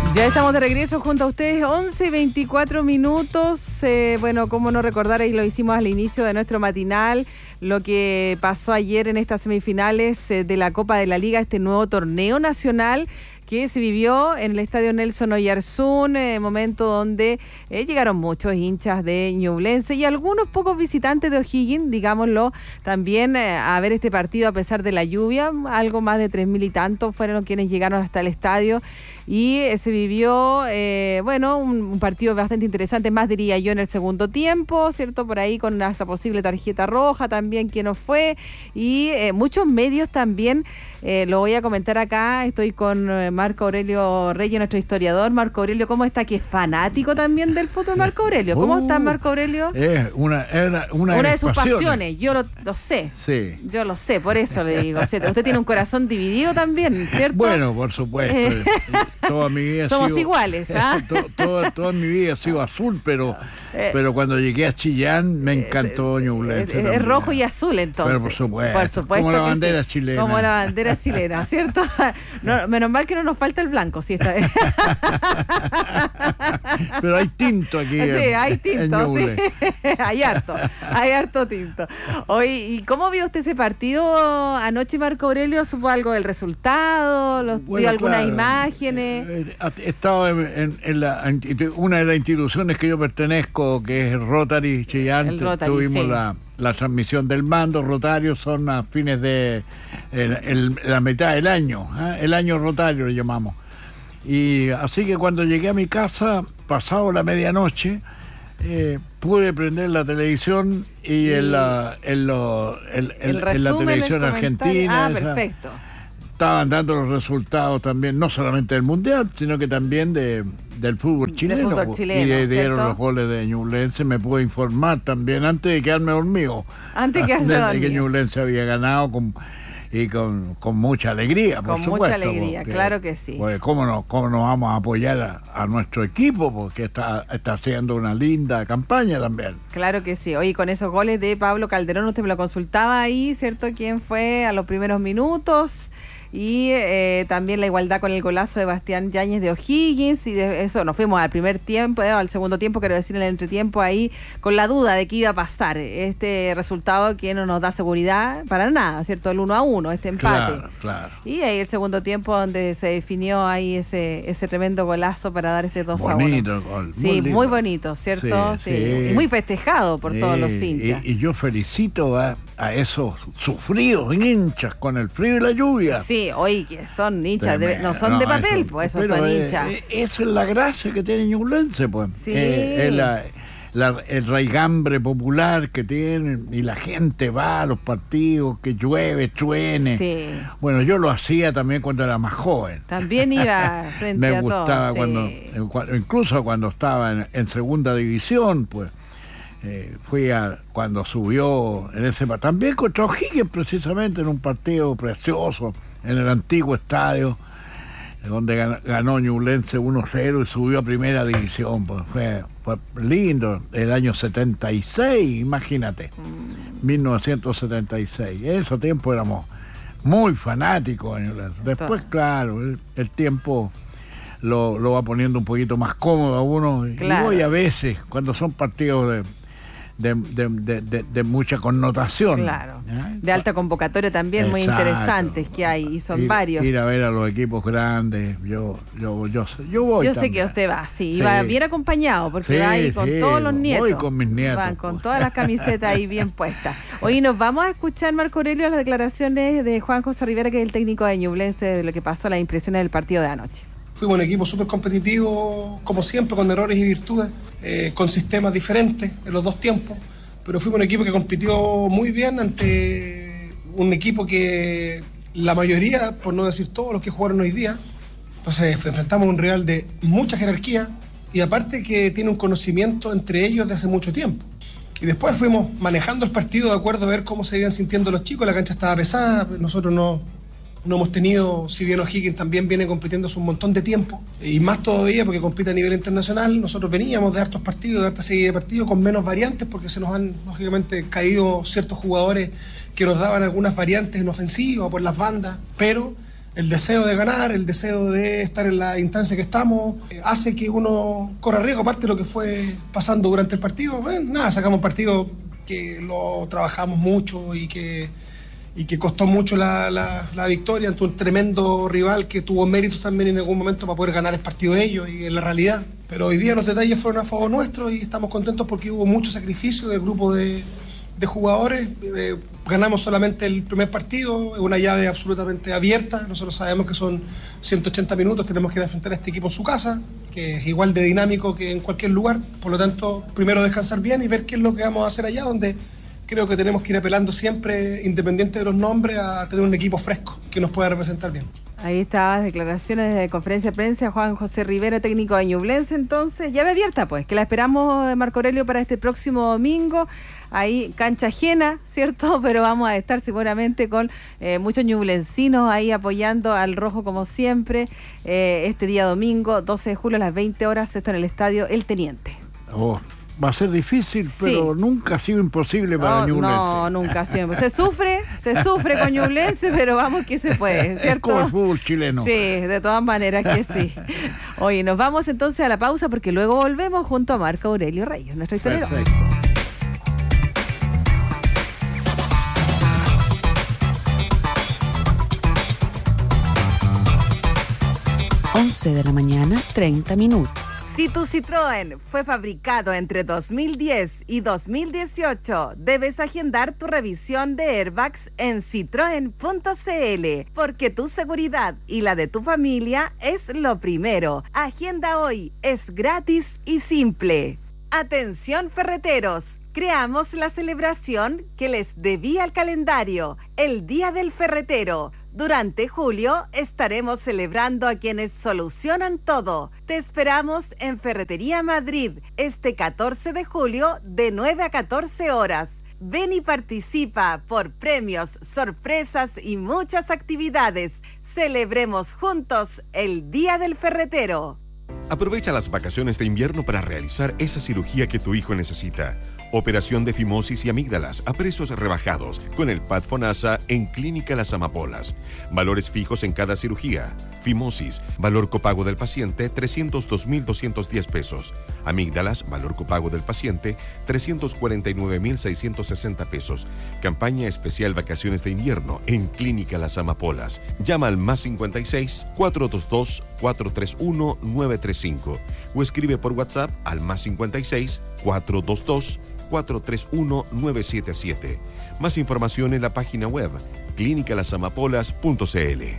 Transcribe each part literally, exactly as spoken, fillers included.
Ya estamos de regreso junto a ustedes, once y veinticuatro minutos. Eh, bueno, cómo no recordar, ahí lo hicimos al inicio de nuestro matinal, lo que pasó ayer en estas semifinales eh, de la Copa de la Liga, este nuevo torneo nacional que se vivió en el Estadio Nelson Oyarzún, eh, momento donde eh, llegaron muchos hinchas de Ñublense y algunos pocos visitantes de O'Higgins, digámoslo, también eh, a ver este partido a pesar de la lluvia. Algo más de tres mil y tantos fueron quienes llegaron hasta el estadio y eh, se vivió, eh, bueno, un, un partido bastante interesante, más diría yo en el segundo tiempo, ¿cierto? Por ahí con esa posible tarjeta roja también que no fue y eh, muchos medios también, eh, lo voy a comentar acá, estoy con eh, Marco Aurelio Reyes, nuestro historiador. Marco Aurelio, ¿cómo está? Que es fanático también del fútbol, Marco Aurelio. ¿Cómo uh, estás, Marco Aurelio? Es una, era una, una de sus pasiones. pasiones, yo lo, lo sé. Sí. Yo lo sé, por eso le digo. Usted tiene un corazón dividido también, ¿cierto? Bueno, por supuesto. Eh, toda mi vida Somos sido, iguales, ¿ah? to, toda, toda mi vida ha sido azul, pero, eh, pero cuando llegué a Chillán me encantó Ñublense. Es, es rojo y azul, entonces. Pero por supuesto. Por supuesto como la bandera sí. chilena. Como la bandera chilena, ¿cierto? No, menos mal que no nos falta el blanco, sí, esta vez. Pero hay tinto aquí. Sí, en, hay tinto, sí. en hay harto, hay harto tinto. Oye, ¿y cómo vio usted ese partido anoche, Marco Aurelio? ¿Supo algo del resultado? ¿Los, bueno, ¿Vio algunas claro, imágenes? Eh, he estado en, en, en la, en una de las instituciones que yo pertenezco, que es Rotary Chillán. Rotary, tuvimos sí. la, la transmisión del mando. Rotario son a fines de el, el, la mitad del año, ¿eh? El año rotario le llamamos. Y así que cuando llegué a mi casa, pasado la medianoche, eh, pude prender la televisión y sí. en, la, en, lo, en, el en, en la televisión argentina. Ah, perfecto. Esa, estaban dando los resultados también, no solamente del Mundial, sino que también de, del fútbol chileno. Del fútbol chileno, y de, dieron ¿cierto? los goles de Ñublense, me pude informar también antes de quedarme dormido. Antes de quedarse dormido. De que Ñublense había ganado con... Y con, con mucha alegría, por con supuesto. Con mucha alegría, porque, claro que sí. Pues ¿cómo nos, cómo nos vamos a apoyar a, a nuestro equipo? Porque está, está haciendo una linda campaña también. Claro que sí. Oye, con esos goles de Pablo Calderón, usted me lo consultaba ahí, ¿cierto? ¿Quién fue a los primeros minutos? Y eh, también la igualdad con el golazo de Bastián Yáñez de O'Higgins, y de eso nos fuimos al primer tiempo, eh, al segundo tiempo, quiero decir, en el entretiempo ahí, con la duda de qué iba a pasar este resultado que no nos da seguridad para nada, ¿cierto? El uno a uno, este empate. Claro, claro. Y ahí el segundo tiempo donde se definió ahí ese ese tremendo golazo para dar este dos a uno. Bonito gol. Sí, muy, muy bonito, ¿cierto? Sí, sí. sí. Y muy festejado por sí. todos los hinchas. Y, y yo felicito a, a esos sufridos hinchas con el frío y la lluvia. Sí, hoy que son hinchas, de, no son no, de papel, eso, pues esos son hinchas. Eh, eso es la gracia que tiene Ñublense, pues. Sí. Eh, es la, la, el raigambre popular que tienen y la gente va a los partidos, que llueve, truene. Sí. Bueno, yo lo hacía también cuando era más joven. También iba frente Me a gustaba todos, cuando, sí. incluso cuando estaba en, en segunda división, pues. Eh, fui a cuando subió en ese también contra O'Higgins, precisamente en un partido precioso en el antiguo estadio donde ganó, ganó Ñublense uno cero y subió a primera división. Pues fue, fue lindo, el año setenta y seis, imagínate, mm. mil novecientos setenta y seis. En ese tiempo éramos muy fanáticos de Ñublense. Después, claro, el, el tiempo lo, lo va poniendo un poquito más cómodo a uno. Claro. Y voy a veces, cuando son partidos de De, de, de, de, de mucha connotación. Claro. ¿Eh? De alta convocatoria también. Exacto. Muy interesantes que hay, y son ir, varios. Ir a ver a los equipos grandes, yo yo yo, yo voy Yo también. sé que usted va, sí, y va bien acompañado, porque sí, va ahí con sí, todos los nietos. Voy con mis nietos. Van con todas las camisetas ahí bien puestas. Hoy nos vamos a escuchar, Marco Aurelio, las declaraciones de Juan José Rivera, que es el técnico de Ñublense, de lo que pasó, las impresiones del partido de anoche. Fuimos un equipo súper competitivo, como siempre, con errores y virtudes, eh, con sistemas diferentes en los dos tiempos. Pero fuimos un equipo que compitió muy bien ante un equipo que la mayoría, por no decir todos los que jugaron hoy día, entonces enfrentamos a un rival de mucha jerarquía y aparte que tiene un conocimiento entre ellos de hace mucho tiempo. Y después fuimos manejando el partido de acuerdo a ver cómo se iban sintiendo los chicos. La cancha estaba pesada, nosotros no, no hemos tenido, si bien O'Higgins también viene compitiendo hace un montón de tiempo, y más todavía porque compite a nivel internacional. Nosotros veníamos de hartos partidos, de harta serie de partidos con menos variantes, porque se nos han, lógicamente, caído ciertos jugadores que nos daban algunas variantes en ofensiva o por las bandas, pero el deseo de ganar, el deseo de estar en la instancia que estamos, eh, hace que uno corra riesgo, aparte de lo que fue pasando durante el partido. Bueno, nada, sacamos un partido que lo trabajamos mucho y que, y que costó mucho la, la, la victoria ante un tremendo rival que tuvo méritos también en algún momento para poder ganar el partido de ellos y en la realidad. Pero hoy día los detalles fueron a favor nuestro y estamos contentos porque hubo mucho sacrificio del grupo de, de jugadores. Eh, ganamos solamente el primer partido, es una llave absolutamente abierta. Nosotros sabemos que son ciento ochenta minutos, tenemos que ir a enfrentar a este equipo en su casa, que es igual de dinámico que en cualquier lugar. Por lo tanto, primero descansar bien y ver qué es lo que vamos a hacer allá, donde creo que tenemos que ir apelando siempre, independiente de los nombres, a tener un equipo fresco que nos pueda representar bien. Ahí estaban declaraciones de conferencia de prensa, Juan José Rivera, técnico de Ñublense. Entonces, llave abierta, pues, que la esperamos, Marco Aurelio, para este próximo domingo. Ahí, cancha ajena, ¿cierto? Pero vamos a estar seguramente con eh, muchos ñublencinos ahí apoyando al rojo como siempre. Eh, este día domingo, doce de julio a las veinte horas, esto en el estadio El Teniente. Oh. Va a ser difícil, sí, pero nunca ha sido imposible para oh, Ñublense. No, nunca ha sido. Se sufre, se sufre con Ñublense, pero vamos que se puede, ¿cierto? Es como el fútbol chileno. Sí, de todas maneras que sí. Oye, nos vamos entonces a la pausa porque luego volvemos junto a Marco Aurelio Reyes, nuestro historiador. Perfecto. once de la mañana, treinta minutos. Si tu Citroën fue fabricado entre dos mil diez y dos mil dieciocho, debes agendar tu revisión de airbags en citroen punto c l, porque tu seguridad y la de tu familia es lo primero. Agenda hoy, es gratis y simple. Atención ferreteros, creamos la celebración que les debía al calendario, el Día del Ferretero. Durante julio estaremos celebrando a quienes solucionan todo. Te esperamos en Ferretería Madrid este catorce de julio de nueve a catorce horas. Ven y participa por premios, sorpresas y muchas actividades. Celebremos juntos el Día del Ferretero. Aprovecha las vacaciones de invierno para realizar esa cirugía que tu hijo necesita. Operación de fimosis y amígdalas a precios rebajados con el P A D FONASA en Clínica Las Amapolas. Valores fijos en cada cirugía. Fimosis, valor copago del paciente, trescientos dos mil doscientos diez pesos. Amígdalas, valor copago del paciente, trescientos cuarenta y nueve mil seiscientos sesenta pesos. Campaña especial vacaciones de invierno en Clínica Las Amapolas. Llama al más cincuenta y seis, cuatrocientos veintidós, cuatrocientos treinta y uno, novecientos treinta y cinco o escribe por WhatsApp al más cincuenta y seis, cuatrocientos veintidós, cuatrocientos treinta y uno, novecientos setenta y siete. Más información en la página web clínica las amapolas punto c l.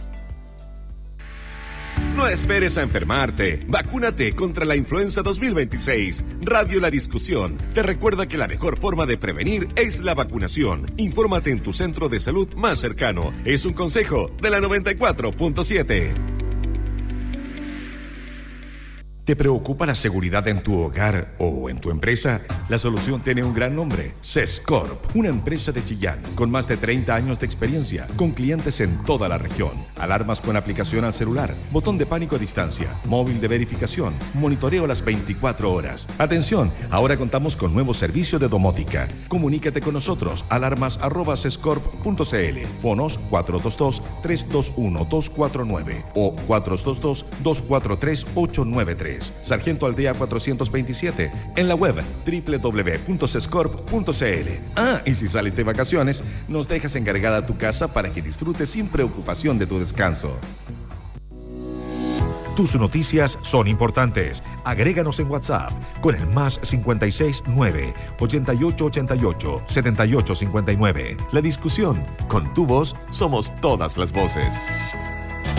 No esperes a enfermarte. Vacúnate contra la influenza dos mil veintiséis. Radio La Discusión te recuerda que la mejor forma de prevenir es la vacunación. Infórmate en tu centro de salud más cercano. Es un consejo de la noventa y cuatro punto siete. ¿Te preocupa la seguridad en tu hogar o en tu empresa? La solución tiene un gran nombre, Sescorp, una empresa de Chillán con más de treinta años de experiencia, con clientes en toda la región. Alarmas con aplicación al celular, botón de pánico a distancia, móvil de verificación, monitoreo las veinticuatro horas. Atención, ahora contamos con nuevo servicio de domótica. Comunícate con nosotros, alarmas arroba sescorp punto c l, fonos cuatro dos dos, tres dos uno, dos cuatro nueve o cuatro dos dos, dos cuatro tres, ocho nueve tres. Sargento Aldea cuatrocientos veintisiete, en la web doble u doble u doble u punto sescorp punto c l. Ah, y si sales de vacaciones, nos dejas encargada tu casa para que disfrutes sin preocupación de tu descanso. Tus noticias son importantes. Agréganos en WhatsApp con el más cincuenta y seis, nueve, ochenta y ocho ochenta y ocho, setenta y ocho cincuenta y nueve. La Discusión. Con tu voz somos todas las voces.